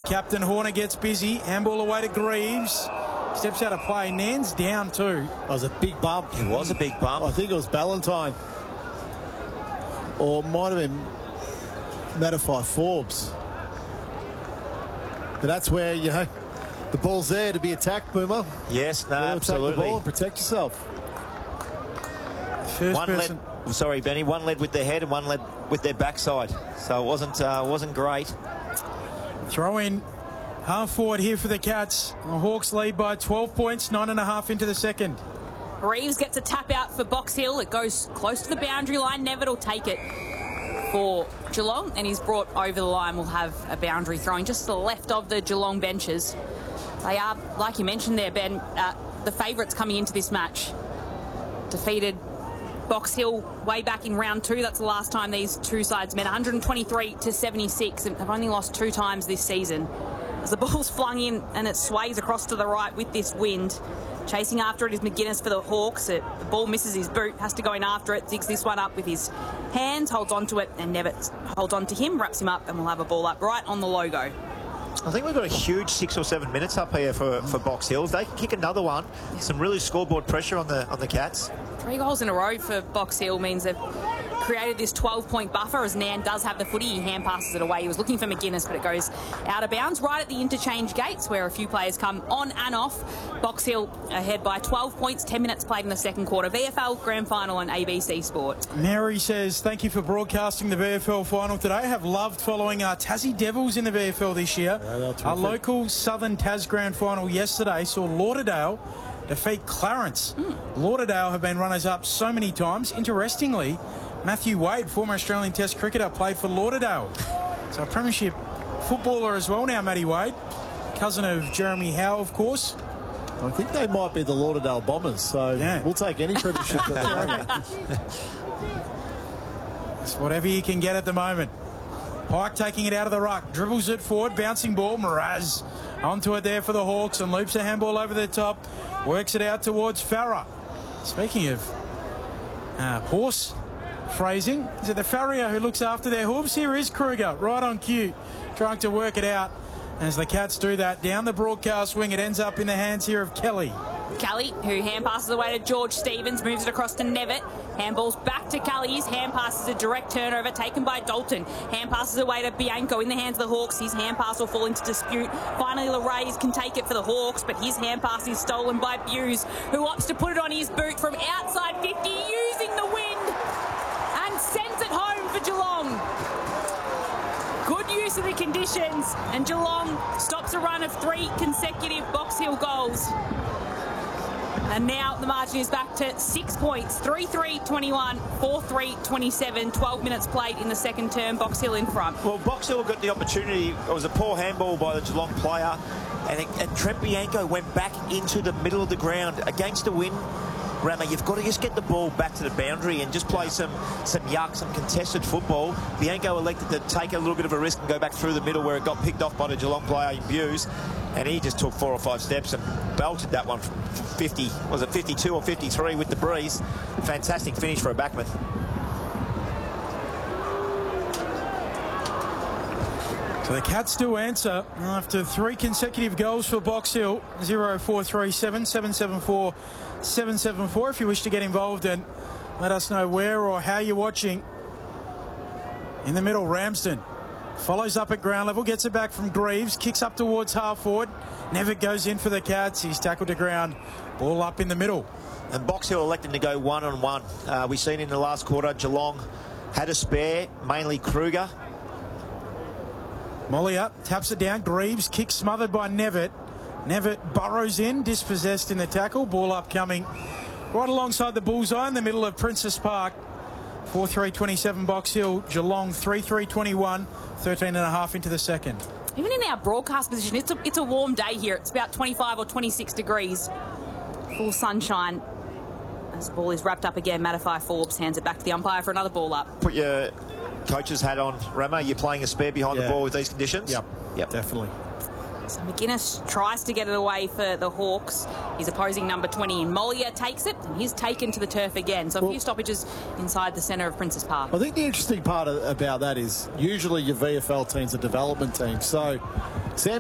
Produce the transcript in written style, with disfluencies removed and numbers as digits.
Captain Horner gets busy. Handball away to Greaves. Steps out of play. Nan's down too. That was a big bump. It was a big bump. I think it was Ballantyne. Or might have been Mattify Forbes. But that's where, you know, the ball's there to be attacked, Boomer. Yes, no, absolutely. Attack the ball and protect yourself. Benny. One led with their head and one led with their backside. So it wasn't great. Throw in half forward here for the Cats. The Hawks lead by 12 points, 9.5 into the second. Reeves gets a tap out for Box Hill. It goes close to the boundary line. Nevitt will take it for Geelong, and he's brought over the line. We'll have a boundary throwing just to the left of the Geelong benches. They are, like you mentioned there, Ben, the favourites coming into this match. Defeated Box Hill way back in round 2. That's the last time these two sides met, 123-76, and have only lost 2 times this season. As the ball's flung in and it sways across to the right with this wind. Chasing after it is McGuinness for the Hawks. The ball misses his boot, has to go in after it, digs this one up with his hands, holds onto it, and Nevitt holds on to him, wraps him up, and we'll have a ball up right on the logo. I think we've got a huge 6 or 7 minutes up here for Box Hill. If they can kick another one, some really scoreboard pressure on the Cats. 3 goals in a row for Box Hill means they've created this 12-point buffer as Nan does have the footy. He hand passes it away. He was looking for McGuinness, but it goes out of bounds right at the interchange gates where a few players come on and off. Box Hill ahead by 12 points, 10 minutes played in the second quarter. VFL Grand Final on ABC Sport. Mary says, thank you for broadcasting the VFL final today. I have loved following our Tassie Devils in the VFL this year. Our local Southern Tas Grand Final yesterday saw Lauderdale defeat Clarence. Lauderdale have been runners-up so many times. Interestingly, Matthew Wade, former Australian Test cricketer, played for Lauderdale. So a premiership footballer as well now, Matty Wade. Cousin of Jeremy Howe, of course. I think they might be the Lauderdale Bombers, so yeah, we'll take any premiership. It's whatever you can get at the moment. Pike taking it out of the ruck, dribbles it forward, bouncing ball, Mraz onto it there for the Hawks and loops a handball over the top, works it out towards Farah. Speaking of horse phrasing, is it the farrier who looks after their hooves? Here is Kruger, right on cue, trying to work it out. As the Cats do that, down the broadcast wing, it ends up in the hands here of Kelly. Kelly, who hand passes away to George Stevens, moves it across to Nevitt. Handballs back to Kelly. His hand pass is a direct turnover taken by Dalton. Hand passes away to Bianco in the hands of the Hawks. His hand pass will fall into dispute. Finally, LaRays can take it for the Hawks, but his hand pass is stolen by Buse, who opts to put it on his boot from outside 50, using the wind, and sends it home for Geelong. Good use of the conditions, and Geelong stops a run of 3 consecutive Box Hill goals. And now the margin is back to 6 points, 3-3-21, 4-3-27, 12 minutes played in the second term, Box Hill in front. Well, Box Hill got the opportunity. It was a poor handball by the Geelong player, and Trent Bianco went back into the middle of the ground against the wind. Rama, you've got to just get the ball back to the boundary and just play some contested football. Bianco elected to take a little bit of a risk and go back through the middle where it got picked off by the Geelong player in Buse, and he just took 4 or 5 steps and belted that one from 50, was it 52 or 53 with the breeze. Fantastic finish for a backman. So the Cats do answer after 3 consecutive goals for Box Hill. 0437 774 774 if you wish to get involved and let us know where or how you're watching. In the middle, Ramsden follows up at ground level, gets it back from Greaves, kicks up towards half forward. Nevitt goes in for the Cats. He's tackled to ground. Ball up in the middle. And Box Hill electing to go 1-on-1. We've seen in the last quarter, Geelong had a spare, mainly Kruger. Mollier taps it down. Greaves kicks smothered by Nevitt. Nevitt burrows in, dispossessed in the tackle. Ball upcoming right alongside the bullseye in the middle of Princess Park. 4-3-27 Box Hill. Geelong 3-3-21. 13.5 into the second. Even in our broadcast position, it's a warm day here. It's about 25 or 26 degrees. Full sunshine. As the ball is wrapped up again, Mattify Forbes hands it back to the umpire for another ball up. Put your coach's hat on, Rama. You're playing a spare behind the ball with these conditions? Yep, definitely. So McGuinness tries to get it away for the Hawks. His opposing number 20 in Mollier takes it, and he's taken to the turf again. So a few stoppages inside the centre of Princess Park. I think the interesting part about that is usually your VFL team's a development team. So